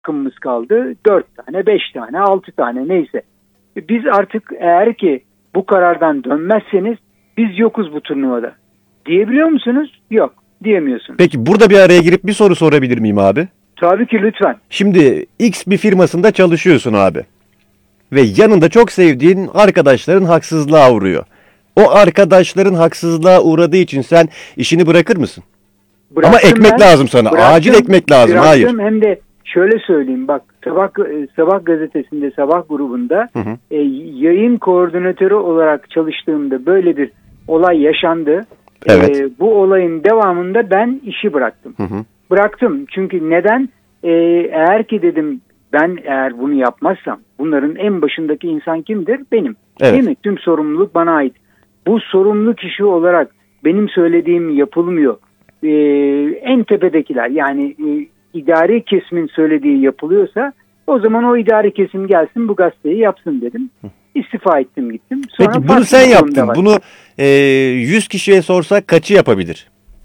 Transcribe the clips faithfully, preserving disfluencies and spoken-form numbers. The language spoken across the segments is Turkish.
hakkımız kaldı. Dört tane, beş tane, altı tane neyse. Biz artık eğer ki bu karardan dönmezseniz biz yokuz bu turnuvada. Diyebiliyor musunuz? Yok. Diyemiyorsunuz. Peki burada bir araya girip bir soru sorabilir miyim abi? Tabii ki, lütfen. Şimdi X bir firmasında çalışıyorsun abi. Ve yanında çok sevdiğin arkadaşların haksızlığa uğruyor. O arkadaşların haksızlığa uğradığı için sen işini bırakır mısın? Bıraktım. Ama ekmek ben, lazım sana. bıraktım, Acil ekmek lazım. bıraktım. Hayır. Hem de şöyle söyleyeyim, bak Sabah Sabah gazetesinde, Sabah grubunda hı hı. E, yayın koordinatörü olarak çalıştığımda böyle bir olay yaşandı. Evet. E, bu olayın devamında ben işi bıraktım. Hı hı. Bıraktım çünkü neden? E, eğer ki dedim, ben eğer bunu yapmazsam bunların en başındaki insan kimdir? Benim. Evet. Değil mi? Tüm sorumluluk bana ait. Bu sorumlu kişi olarak benim söylediğim yapılmıyor. Ee, en tepedekiler, yani e, idari kesimin söylediği yapılıyorsa o zaman o idari kesim gelsin bu gazeteyi yapsın dedim. İstifa ettim, gittim. Sonra peki bunu sen yaptın. Bunu e, yüz kişiye sorsak kaçı yapabilir?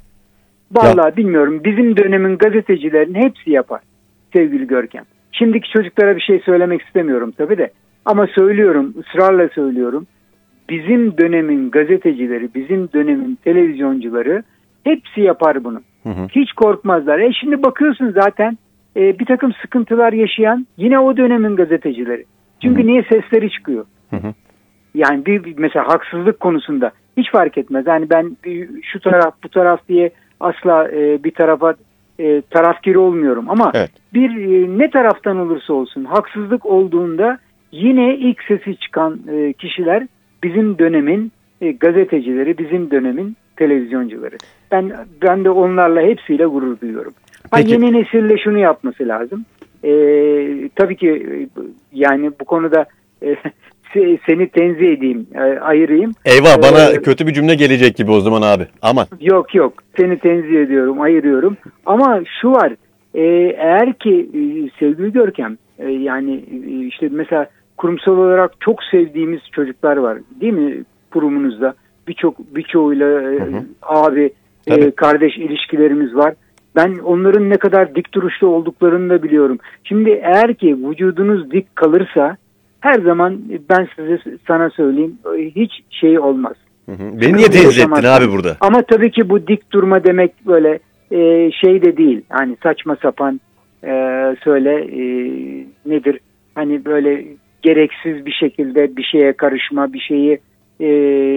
Vallahi ya. Bilmiyorum. Bizim dönemin gazetecilerin hepsi yapar sevgili Görkem. Şimdiki çocuklara bir şey söylemek istemiyorum tabii de. Ama söylüyorum, ısrarla söylüyorum. Bizim dönemin gazetecileri, bizim dönemin televizyoncuları hepsi yapar bunu. Hı hı. Hiç korkmazlar. E şimdi bakıyorsun zaten e, bir takım sıkıntılar yaşayan yine o dönemin gazetecileri. Çünkü hı hı. niye sesleri çıkıyor? Hı hı. Yani bir mesela haksızlık konusunda hiç fark etmez. Yani ben şu taraf bu taraf diye asla e, bir tarafa e, tarafkiri olmuyorum. Ama evet. bir e, ne taraftan olursa olsun haksızlık olduğunda yine ilk sesi çıkan e, kişiler bizim dönemin e, gazetecileri, bizim dönemin televizyoncuları. Ben ben de onlarla hepsiyle gurur duyuyorum. Ha, yeni nesille şunu yapması lazım. E, tabii ki e, yani bu konuda e, seni tenzih edeyim, e, ayırayım. Eyvah, bana ee, kötü bir cümle gelecek gibi o zaman abi. Aman. Yok yok, seni tenzih ediyorum, ayırıyorum. Ama şu var, e, eğer ki e, sevgili Görkem, e, yani e, işte mesela kurumsal olarak çok sevdiğimiz çocuklar var, değil mi kurumunuzda? Birçok birçoğuyla e, abi, e, kardeş ilişkilerimiz var. Ben onların ne kadar dik duruşlu olduklarını da biliyorum. Şimdi eğer ki vücudunuz dik kalırsa her zaman ben size sana söyleyeyim hiç şey olmaz. Hı hı. Beni niye tenzih ettin abi burada? Ama tabii ki bu dik durma demek böyle e, şey de değil. Hani saçma sapan e, söyle e, nedir? Hani böyle gereksiz bir şekilde bir şeye karışma, bir şeyi e,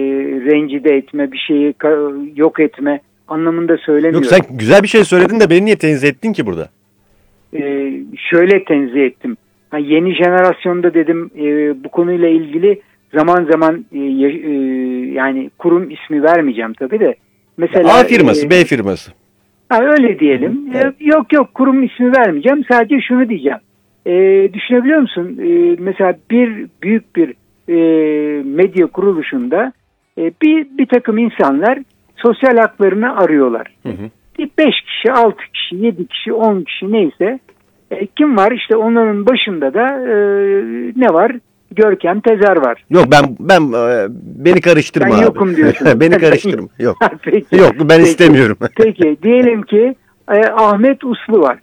rencide etme, bir şeyi yok etme anlamında söylemiyorum. Yok, sen güzel bir şey söyledin de beni niye tenzih ettin ki burada? E, şöyle tenzih ettim. Ha, yeni jenerasyonda dedim e, bu konuyla ilgili zaman zaman e, e, yani kurum ismi vermeyeceğim tabii de. Mesela A firması, e, B firması. Ha, öyle diyelim. Evet. E, yok yok, kurum ismi vermeyeceğim. Sadece şunu diyeceğim. E, düşünebiliyor musun? E, mesela bir büyük bir e, medya kuruluşunda e, bir bir takım insanlar sosyal haklarını arıyorlar. Hı hı. Beş kişi, altı kişi, yedi kişi, on kişi neyse. E, kim var? İşte onların başında da e, ne var? Görkem Tezer var. Yok ben ben e, beni karıştırma ben abi. Ben yokum diyorsun. Beni karıştırma. Yok. Peki. Yok ben Peki. istemiyorum. Peki diyelim ki e, Ahmet Uslu var.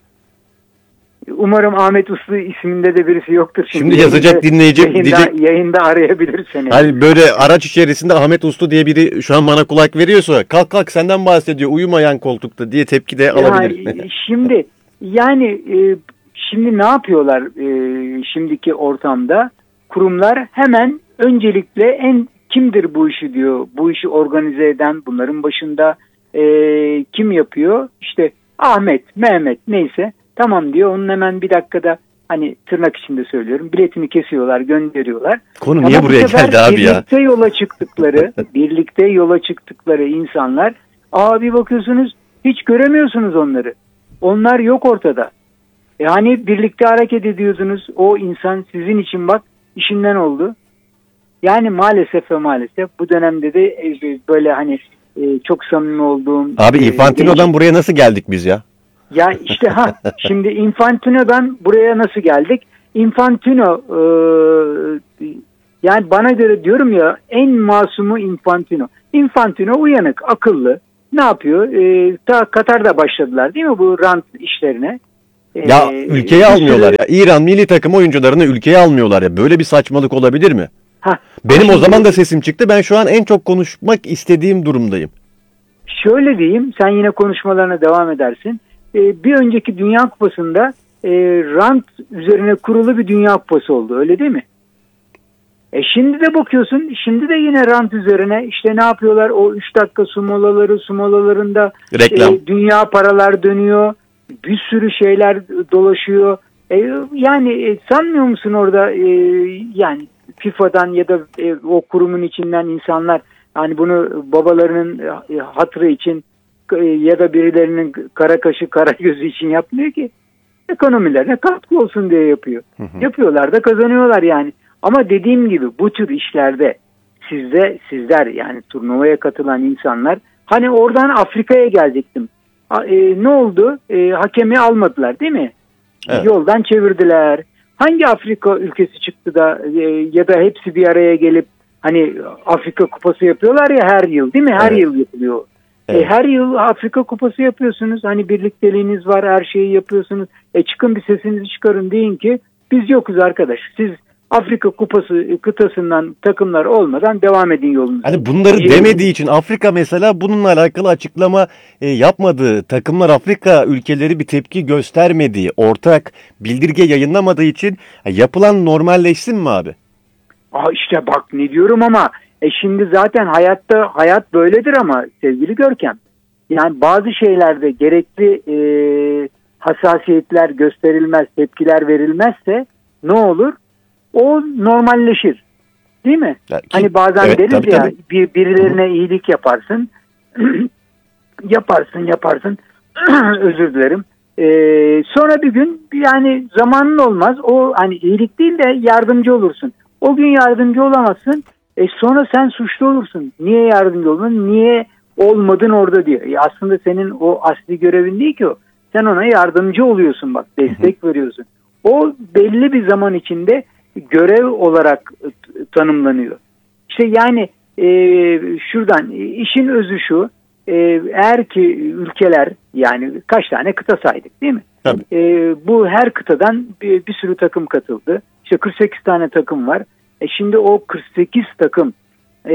Umarım Ahmet Uslu isminde de birisi yoktur. Şimdi, Şimdi yazacak dinleyici yayında, diyecek. Yayında arayabilir seni. Hani böyle araç içerisinde Ahmet Uslu diye biri şu an bana kulak veriyorsa kalk kalk senden bahsediyor uyumayan koltukta diye tepki de ya, alabilir. Şimdi yani e, şimdi ne yapıyorlar e, şimdiki ortamda? Kurumlar hemen öncelikle en kimdir bu işi diyor. Bu işi organize eden, bunların başında e, kim yapıyor? İşte Ahmet, Mehmet neyse. Tamam diyor. Onun hemen bir dakikada, hani tırnak içinde söylüyorum, biletini kesiyorlar, gönderiyorlar. Konu niye buraya geldi abi ya? Birlikte yola çıktıkları, birlikte yola çıktıkları insanlar, abi bakıyorsunuz hiç göremiyorsunuz onları. Onlar yok ortada. Yani birlikte hareket ediyordunuz. O insan sizin için bak işinden oldu. Yani maalesef ve maalesef bu dönemde de böyle hani çok samimi olduğum... Abi Infantino'dan e, buraya nasıl geldik biz ya? Ya işte ha şimdi Infantino'dan buraya nasıl geldik? Infantino e, yani bana göre diyorum ya en masumu Infantino. Infantino uyanık, akıllı. Ne yapıyor? E, ta Katar'da başladılar değil mi bu rant işlerine? Ya Ee, ülkeye almıyorlar ya. İran milli takım oyuncularını ülkeye almıyorlar ya. Böyle bir saçmalık olabilir mi? Heh, Benim o şimdi- zaman da sesim çıktı. Ben şu an en çok konuşmak istediğim durumdayım. Şöyle diyeyim, sen yine konuşmalarına devam edersin. Ee, bir önceki Dünya Kupası'nda e, rant üzerine kurulu bir Dünya Kupası oldu, öyle değil mi? E şimdi de bakıyorsun, şimdi de yine rant üzerine işte ne yapıyorlar? O üç dakika su molaları, su molalarında Reklam. e, dünya paralar dönüyor, bir sürü şeyler dolaşıyor. E, yani e, sanmıyor musun orada e, yani FIFA'dan ya da e, o kurumun içinden insanlar hani bunu babalarının e, hatırı için e, ya da birilerinin kara kaşı kara gözü için yapmıyor ki. Ekonomilerine katkı olsun diye yapıyor. Hı hı. Yapıyorlar da kazanıyorlar yani. Ama dediğim gibi bu tür işlerde sizde sizler yani turnuvaya katılan insanlar hani oradan Afrika'ya gelecektim. A, e, ne oldu? E, hakemi almadılar değil mi? Evet. Yoldan çevirdiler. Hangi Afrika ülkesi çıktı da e, ya da hepsi bir araya gelip hani Afrika Kupası yapıyorlar ya her yıl değil mi? Her Evet. yıl yapılıyor. Evet. E, her yıl Afrika Kupası yapıyorsunuz. Hani birlikteliğiniz var, her şeyi yapıyorsunuz. E çıkın bir sesinizi çıkarın deyin ki biz yokuz arkadaş. Siz Afrika Kupası kıtasından takımlar olmadan devam edin yolunuza. Hani bunları E, demediği için Afrika mesela bununla alakalı açıklama e, yapmadığı, takımlar Afrika ülkeleri bir tepki göstermediği, ortak bildirge yayınlamadığı için ha, yapılan normalleşsin mi abi? Aa işte bak ne diyorum ama e şimdi zaten hayatta hayat böyledir ama sevgili Görkem. Yani bazı şeylerde gerekli e, hassasiyetler gösterilmez, tepkiler verilmezse ne olur? O normalleşir. Değil mi? Ya ki- hani bazen evet, deriz tabii, ya tabii. bir birilerine iyilik yaparsın. yaparsın, yaparsın. Özür dilerim. Ee, sonra bir gün yani zamanın olmaz. O hani iyilik değil de yardımcı olursun. O gün yardımcı olamazsın. E sonra sen suçlu olursun. Niye yardımcı olmadın? Niye olmadın orada diye. E aslında senin o asli görevin değil ki o. Sen ona yardımcı oluyorsun bak. Destek veriyorsun. O belli bir zaman içinde görev olarak tanımlanıyor. İşte yani e, şuradan işin özü şu. E, eğer ki ülkeler yani kaç tane kıta saydık değil mi? Tabii. E, bu her kıtadan bir, bir sürü takım katıldı. İşte kırk sekiz tane takım var. E şimdi o kırk sekiz takım e,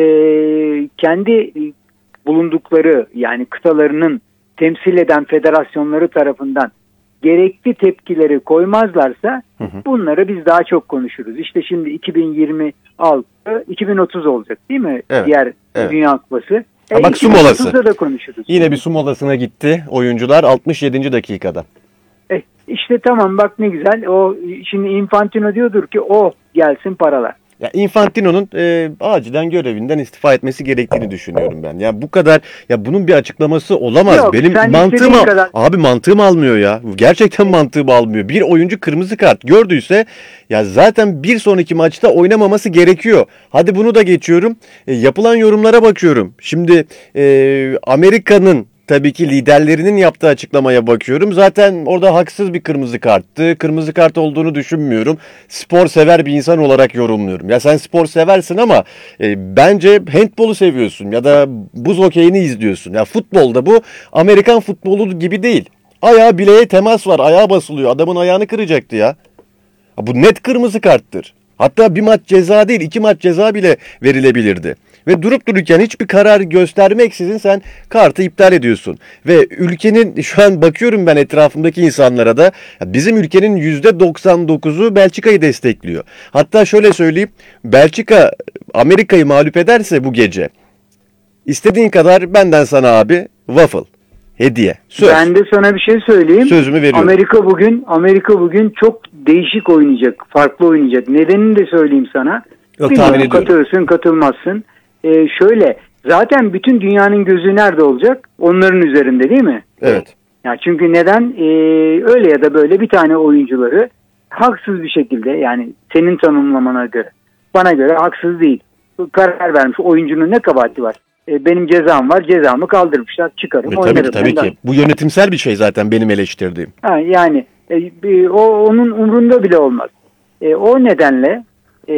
kendi bulundukları yani kıtalarının temsil eden federasyonları tarafından gerekli tepkileri koymazlarsa Hı hı. bunları biz daha çok konuşuruz. İşte şimdi iki bin yirmi altı iki bin otuz olacak değil mi? Evet, Diğer evet. Dünya Kupası. Ha, E, bak su molası. iki bin otuzda da konuşuruz. Yine bir su molasına gitti oyuncular altmış yedinci dakikada. E, işte tamam bak ne güzel. O şimdi Infantino diyordur ki o gelsin paralar. Ya Infantino'nun e, acilen görevinden istifa etmesi gerektiğini düşünüyorum ben. Ya bu kadar ya bunun bir açıklaması olamaz. Yok, Benim sen mantığım istediğin al- kadar- abi mantığım almıyor ya. Gerçekten mantığım almıyor. Bir oyuncu kırmızı kart gördüyse ya zaten bir sonraki maçta oynamaması gerekiyor. Hadi bunu da geçiyorum. E, yapılan yorumlara bakıyorum. Şimdi e, Amerika'nın tabii ki liderlerinin yaptığı açıklamaya bakıyorum. Zaten orada haksız bir kırmızı karttı. Kırmızı kart olduğunu düşünmüyorum. Spor sever bir insan olarak yorumluyorum. Ya sen spor seversin ama e, bence handbolu seviyorsun ya da buz hokeyini izliyorsun. Ya futbolda bu Amerikan futbolu gibi değil. Ayağı bileğe temas var. Ayağa basılıyor. Adamın ayağını kıracaktı ya. Ha, bu net kırmızı karttır. Hatta bir maç ceza değil, iki maç ceza bile verilebilirdi. Ve durup dururken hiçbir karar göstermeksizin sen kartı iptal ediyorsun. Ve ülkenin şu an bakıyorum ben etrafımdaki insanlara da bizim ülkenin yüzde doksan dokuzu Belçika'yı destekliyor. Hatta şöyle söyleyeyim, Belçika Amerika'yı mağlup ederse bu gece istediğin kadar benden sana abi waffle hediye. Söz. Ben de sana bir şey söyleyeyim. Sözümü veriyorum. Amerika bugün Amerika bugün çok değişik oynayacak, farklı oynayacak. Nedenini de söyleyeyim sana. Yok, Bilmiyorum, tahmin ediyorum. katılırsın, katılmazsın. Ee, şöyle, zaten bütün dünyanın gözü nerede olacak? Onların üzerinde değil mi? Evet. Ya çünkü neden? Ee, öyle ya da böyle bir tane oyuncuları haksız bir şekilde yani senin tanımlamana göre, bana göre haksız değil. Karar vermiş oyuncunun ne kabahati var? Ee, benim cezam var, cezamı kaldırmışlar, çıkarım E, oynarım. tabii ki, tabii Ben de- ki. Bu yönetimsel bir şey zaten benim eleştirdiğim. Ha, yani e, bir- o onun umrunda bile olmaz. E, o nedenle e,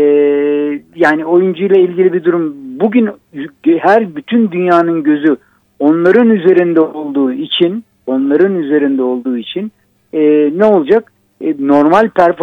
yani oyuncuyla ilgili bir durum bugün her bütün dünyanın gözü onların üzerinde olduğu için onların üzerinde olduğu için e, ne olacak? E, normal performans